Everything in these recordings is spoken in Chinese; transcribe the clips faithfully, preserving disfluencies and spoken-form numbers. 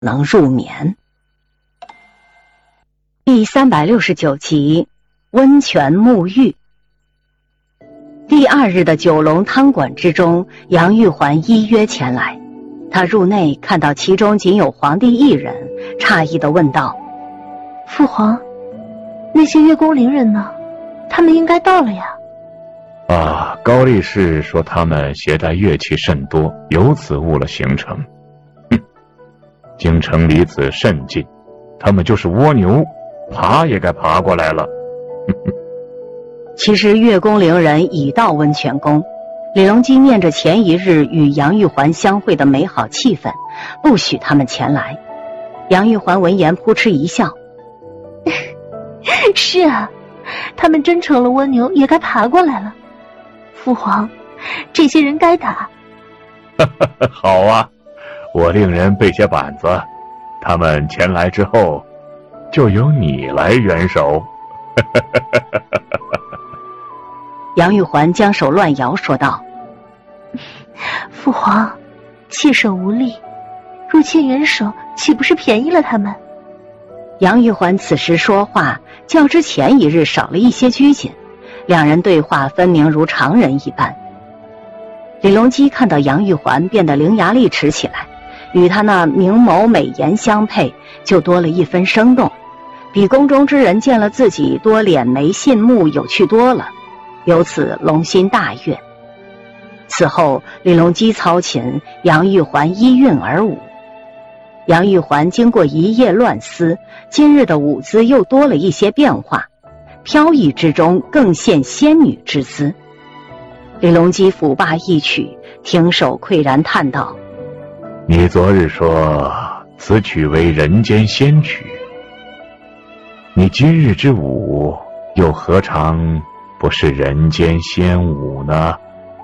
能入眠。第三百六十九集，温泉沐浴。第二日的九龙汤馆之中，杨玉环依约前来。他入内看到其中仅有皇帝一人，诧异地问道： 父皇，那些月宫灵人呢？他们应该到了呀。 啊，高力士说他们携带乐器甚多，由此误了行程。哼，京城离此甚近，他们就是蜗牛，爬也该爬过来了。 其实月宫灵人已到温泉宫，李隆基念着前一日与杨玉环相会的美好气氛，不许他们前来。杨玉环闻言扑哧一笑： 是啊，他们真成了蜗牛，也该爬过来了。父皇，这些人该打。 好啊，我令人备些板子，他们前来之后，就由你来元首。 杨玉环将手乱摇说道： 父皇，弃守无力，入侵元首岂不是便宜了他们？ 杨玉环此时说话较之前一日少了一些拘谨，两人对话分明如常人一般。李隆基看到杨玉环变得伶牙俐齿起来，与他那明眸美颜相配，就多了一分生动，比宫中之人见了自己多脸眉信目有趣多了，由此龙心大悦。此后李隆基操琴，杨玉环依韵而舞。杨玉环经过一夜乱思，今日的舞姿又多了一些变化，飘逸之中更现仙女之姿。李隆基抚罢一曲，停手喟然叹道： 你昨日说此曲为人间仙曲，你今日之舞又何尝不是人间仙舞呢？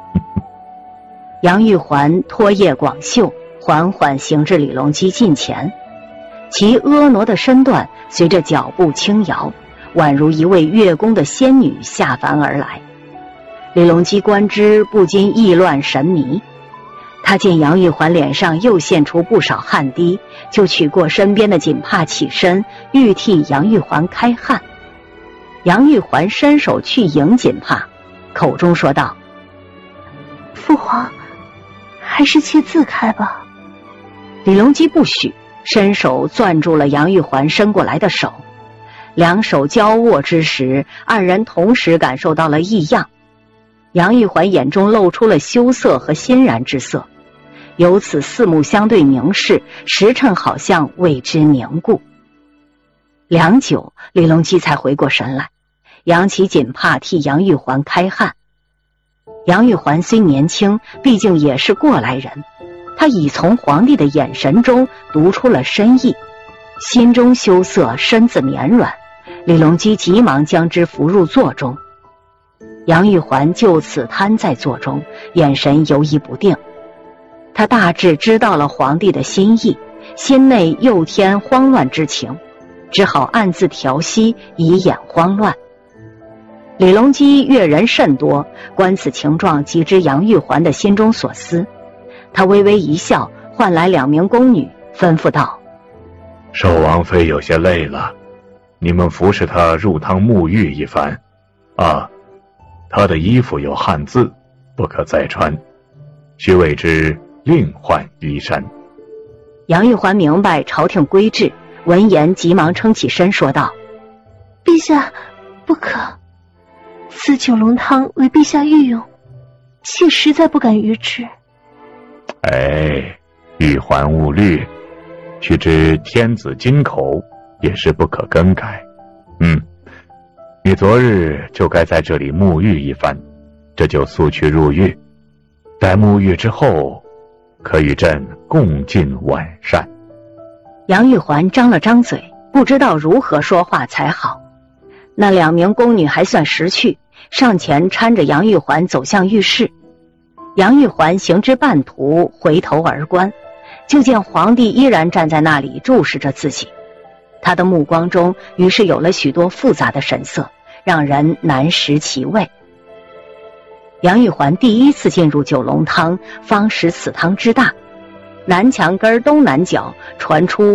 杨玉环脱腋广袖，缓缓行至李隆基近前，其婀娜的身段随着脚步轻摇，宛如一位月宫的仙女下凡而来。李隆基观之不禁意乱神迷，他见杨玉环脸上又现出不少汗滴，就取过身边的锦帕起身，欲替杨玉环开汗。杨玉环伸手去迎锦帕，口中说道： 父皇，还是妾自开吧。 李隆基不许，伸手攥住了杨玉环伸过来的手。两手交握之时，二人同时感受到了异样。杨玉环眼中露出了羞涩和欣然之色，由此四目相对凝视，时辰好像为之凝固。良久，李隆基才回过神来，扬起锦帕替杨玉环开汗。杨玉环虽年轻，毕竟也是过来人，他已从皇帝的眼神中读出了深意，心中羞涩，身子绵软。李隆基急忙将之扶入座中，杨玉环就此瘫在座中，眼神游移不定。他大致知道了皇帝的心意，心内又添慌乱之情，只好暗自调息，以掩慌乱。李隆基阅人甚多，观此情状，即知杨玉环的心中所思。他微微一笑，唤来两名宫女，吩咐道： 寿王妃有些累了，你们服侍她入汤沐浴一番。啊，她的衣服有汗渍，不可再穿，须为之另换衣衫。 杨玉环明白朝廷规制，闻言急忙撑起身说道： 陛下，不可，此九龙汤为陛下御用，妾实在不敢逾之。 哎，玉环勿虑，须知天子金口，也是不可更改。嗯，你昨日就该在这里沐浴一番，这就速去入狱，待沐浴之后，可与朕共进晚膳。 杨玉环张了张嘴，不知道如何说话才好。那两名宫女还算识趣，上前搀着杨玉环走向浴室。杨玉环行至半途，回头而观，就见皇帝依然站在那里注视着自己。他的目光中于是有了许多复杂的神色，让人难识其味。杨玉环第一次进入九龙汤，方识此汤之大。 南墙根东南角传出